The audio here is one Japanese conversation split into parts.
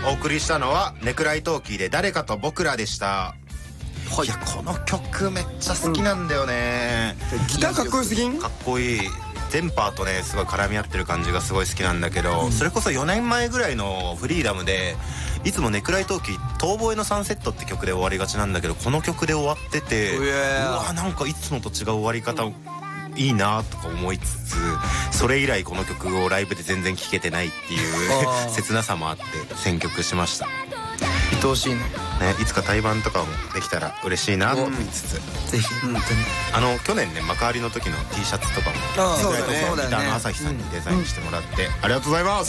お送りしたのはネクライトーキーで誰かと僕らでした。いやこの曲めっちゃ好きなんだよね、 ギターかっこよすぎん？ かっこいい。全パーとねすごい絡み合ってる感じがすごい好きなんだけど、それこそ4年前ぐらいのフリーダムでいつもネクライトーキー遠吠えのサンセットって曲で終わりがちなんだけど、この曲で終わってて、うわなんかいつもと違う終わり方いいなとか思いつつ、それ以来この曲をライブで全然聴けてないっていう切なさもあって選曲しました。 愛おしいね。 いつか対バンとかもできたら嬉しいなと思いつつ、 ぜひ本当に去年ね幕張の時の T シャツとかもそうだねギターの朝日さんにデザインしてもらって、ありがとうございます。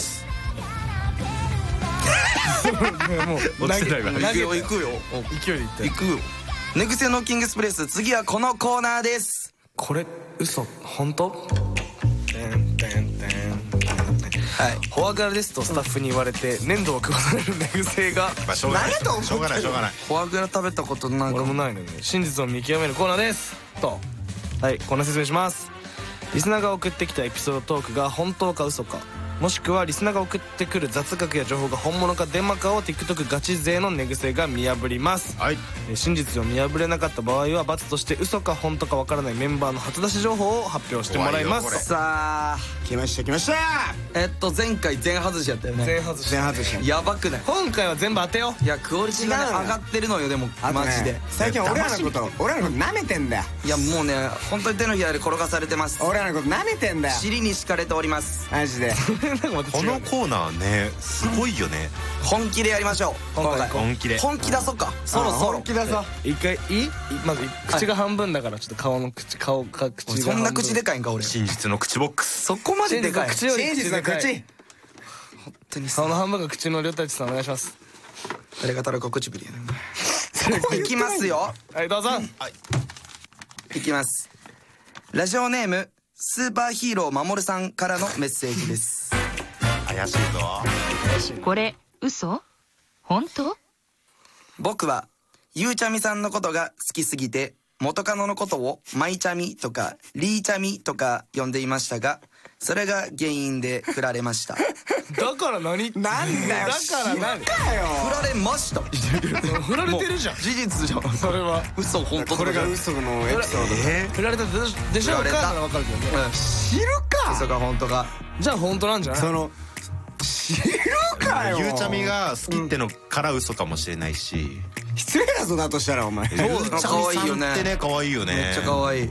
もう落ちてないわ。 行くよ勢いで行くよ。寝癖のキングスプレス、次はこのコーナーです。これ嘘本当？はい、フォアグラですとスタッフに言われて粘土を配られる寝癖が、 しょうがないしょうがない。 フォアグラ食べたことなんか俺もないのに真実を見極めるコーナーですと。はい、こんな説明します。リスナーが送ってきたエピソードトークが本当か嘘か、もしくはリスナーが送ってくる雑学や情報が本物かデマかを TikTok ガチ勢の寝癖が見破ります。真実を見破れなかった場合は罰として嘘か本当かわからないメンバーの初出し情報を発表してもらいます。 さあ来ました前回全外しやったよね。 全外しやばくない？ 今回は全部当てよう。 いやクオリティがね上がってるのよ。でもマジで最近俺らのこと舐めてんだよ。 いやもうね本当に手のひらで転がされてます。 俺らのこと舐めてんだよ。 尻に敷かれております。 マジでこのコーナーねすごいよね。 本気でやりましょう。今回本気で本気出そうか。そろそろ本気出そう。 一回いい？まず口が半分だからちょっと顔か口がそんな口でかいんか俺。 真実の口ボックス。 そこまででかい。 口より真実の口。 本当に顔の半分が口のりょうたちさんお願いします。 誰がたらこ唇やねん。いきますよ。 はいどうぞ。 いきます。ラジオネームスーパーヒーロー守さんからのメッセージです。 怪しいぞ。 これ嘘？本当？ 僕はゆうちゃみさんのことが好きすぎて元カノのことをまいちゃみとかりーちゃみとか呼んでいましたが、それが原因で振られました。 だから何？ なんだよ。 だから何？ 振られました。 振られてるじゃん。 事実じゃん。 それは嘘本当。 これが嘘のエピソード。 振られたでしょうかなら分かるけどね。 知るか。 嘘か本当か。 じゃあ本当なんじゃない？ 知るかよ。 ゆうちゃみが好きってのから嘘かもしれないし、 失礼だぞだとしたらお前。 可愛いよね。 可愛いよね。 めっちゃ可愛い。